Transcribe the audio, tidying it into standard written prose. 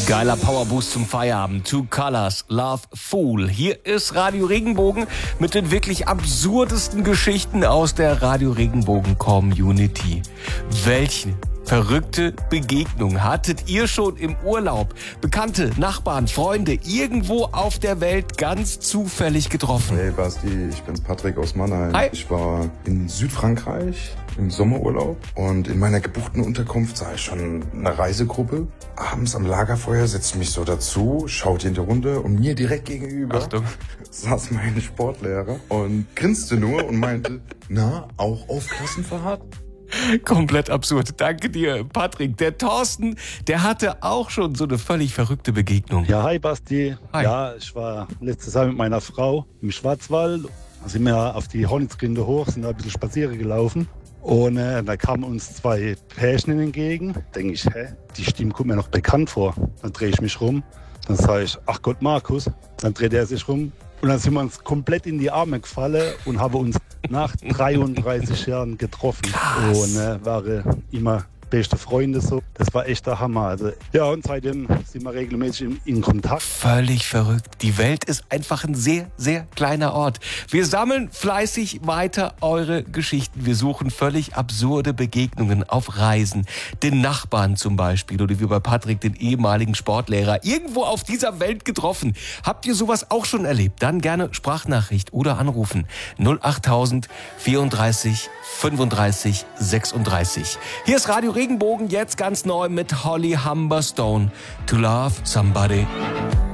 Geiler Powerboost zum Feierabend. Two Colors, Love, Fool. Hier ist Radio Regenbogen mit den wirklich absurdesten Geschichten aus der Radio Regenbogen Community. Welche verrückte Begegnung hattet ihr schon im Urlaub? Bekannte, Nachbarn, Freunde irgendwo auf der Welt ganz zufällig getroffen? Hey Basti, ich bin's Patrick aus Mannheim. Hi. Ich war in Südfrankreich im Sommerurlaub und in meiner gebuchten Unterkunft sah ich schon eine Reisegruppe. Abends am Lagerfeuer setze ich mich so dazu, schaute in die Runde und mir direkt gegenüber saß mein Sportlehrer und grinste nur und meinte, na, auch auf Klassenfahrt? Komplett absurd. Danke dir, Patrick. Der Thorsten, der hatte auch schon so eine völlig verrückte Begegnung. Ja, hi Basti. Hi. Ja, ich war letztes Jahr mit meiner Frau im Schwarzwald. Da sind wir auf die Hornitzgrinde hoch, sind da ein bisschen spazieren gelaufen. Und da kamen uns zwei Pärchen entgegen. Denke ich, die Stimme kommt mir noch bekannt vor. Dann drehe ich mich rum. Dann sage ich, ach Gott, Markus. Dann dreht er sich rum. Und dann sind wir uns komplett in die Arme gefallen und haben uns nach 33 Jahren getroffen. Krass. Und waren immer beste Freunde so. Das war echt der Hammer. Also, ja, und seitdem sind wir regelmäßig in Kontakt. Völlig verrückt. Die Welt ist einfach ein sehr, sehr kleiner Ort. Wir sammeln fleißig weiter eure Geschichten. Wir suchen völlig absurde Begegnungen auf Reisen. Den Nachbarn zum Beispiel oder wie bei Patrick, den ehemaligen Sportlehrer. Irgendwo auf dieser Welt getroffen. Habt ihr sowas auch schon erlebt? Dann gerne Sprachnachricht oder anrufen. 08000 34 35 36. Hier ist Radio Regenbogen, jetzt ganz neu mit Holly Humberstone. To Love Somebody.